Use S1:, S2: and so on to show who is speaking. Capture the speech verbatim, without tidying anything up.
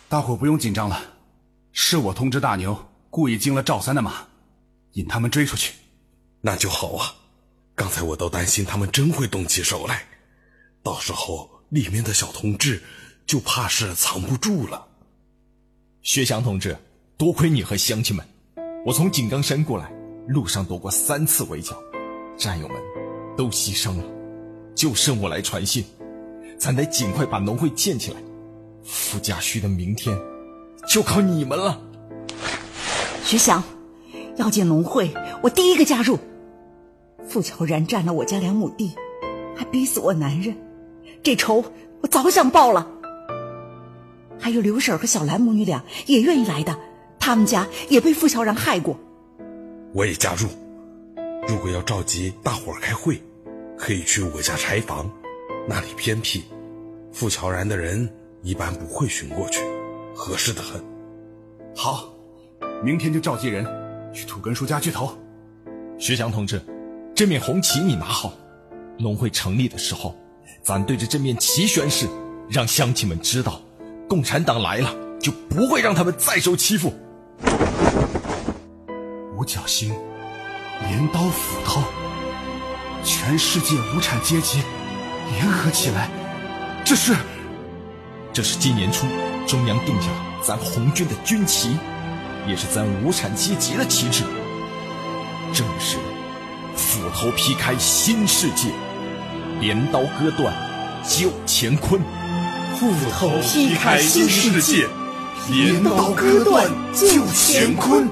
S1: 大伙不用紧张了，是我通知大牛，故意惊了赵三的马，引他们追出去。
S2: 那就好啊，刚才我都担心他们真会动起手来，到时候里面的小同志就怕是藏不住了。
S3: 薛祥同志，多亏你和乡亲们，我从井冈山过来，路上躲过三次围剿，战友们都牺牲了，就剩我来传信，咱得尽快把农会建起来。傅家胥的明天就靠你们了。
S4: 徐祥，要建农会，我第一个加入。傅乔然占了我家两亩地，还逼死我男人，这仇我早想报了。还有刘婶和小兰母女俩也愿意来的，他们家也被傅乔然害过。
S2: 我也加入，如果要召集大伙儿开会，可以去我家柴房，那里偏僻，傅乔然的人一般不会寻过去，合适的很。
S1: 好，明天就召集人去土根叔家聚头。
S3: 徐祥同志，这面红旗你拿好，农会成立的时候，咱对着这面旗宣誓，让乡亲们知道，共产党来了就不会让他们再受欺负。
S1: 五角星，镰刀斧头，全世界无产阶级联合起来，这是
S3: 这是今年初中央定下咱红军的军旗，也是咱无产阶级的旗帜。正是斧头劈开新世界，镰刀割断旧乾坤。
S4: 斧头劈开新世界，
S2: 镰刀割断旧乾坤。